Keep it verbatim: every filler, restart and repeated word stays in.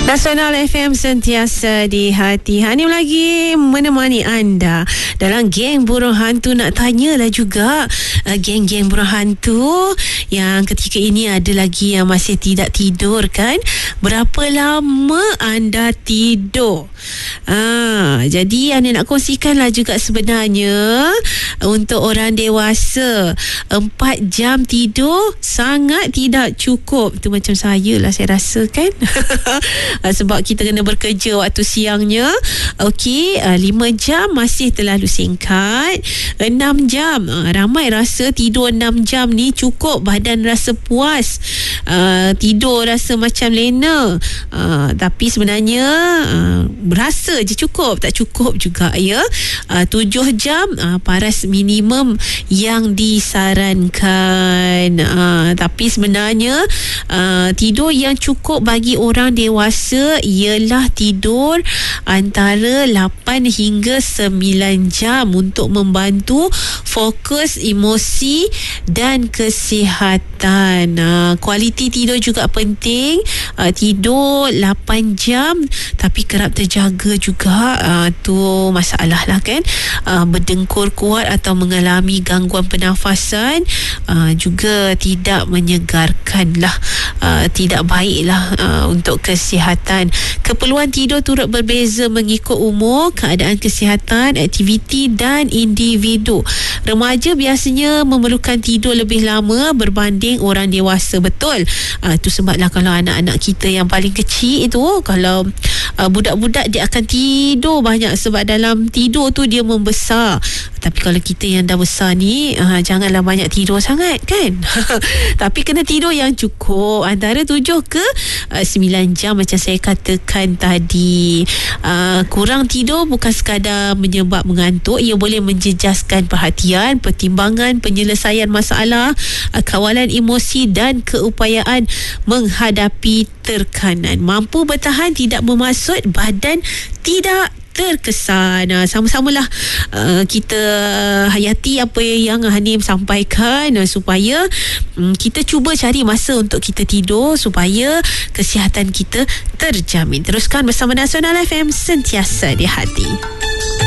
Nasional F M sentiasa di hati. Hanim lagi menemani anda dalam geng burung hantu. Nak tanyalah juga uh, geng-geng burung hantu yang ketika ini ada lagi yang masih tidak tidur kan? Berapa lama anda tidur? Ah, jadi Hanim nak kongsikanlah juga sebenarnya untuk orang dewasa empat jam tidur sangat tidak cukup. Tu macam saya lah saya rasa kan. Sebab kita kena bekerja waktu siangnya. Okey, lima jam masih terlalu singkat. Enam jam, ramai rasa tidur enam jam ni cukup, badan rasa puas, uh, tidur rasa macam lena, uh, tapi sebenarnya uh, berasa je cukup. Tak cukup juga ya. uh, Tujuh jam uh, paras minimum yang disarankan. uh, Tapi sebenarnya uh, tidur yang cukup bagi orang dewasa ialah tidur antara lapan hingga sembilan jam untuk membantu fokus emosi dan kesihatan. Uh, kualiti tidur juga penting. Uh, tidur lapan jam tapi kerap terjaga juga, uh, tu masalah lah kan. Uh, berdengkur kuat atau mengalami gangguan pernafasan uh, juga tidak menyegarkan lah, uh, tidak baik lah uh, untuk kesihatan. Keperluan tidur turut berbeza mengikut umur, keadaan kesihatan, aktiviti dan individu. Remaja biasanya memerlukan tidur lebih lama berbanding orang dewasa. Betul. Uh, itu sebablah kalau anak-anak kita yang paling kecil itu, kalau uh, budak-budak dia akan tidur banyak sebab dalam tidur tu dia membesar. Tapi kalau kita yang dah besar ni, uh, janganlah banyak tidur sangat kan. Tapi kena tidur yang cukup, antara tujuh ke uh, sembilan jam macam saya katakan tadi. Uh, kurang tidur bukan sekadar menyebab mengantuk, ia boleh menjejaskan perhatian, pertimbangan, penyelesaian masalah, uh, kawalan emosi dan keupayaan menghadapi tekanan. Mampu bertahan tidak bermaksud badan tidak terkesan. Uh, sama-samalah uh, kita hayati apa yang Hanim sampaikan, uh, supaya um, kita cuba cari masa untuk kita tidur supaya kesihatan kita terjamin. Teruskan bersama Nasional F M, sentiasa di hati.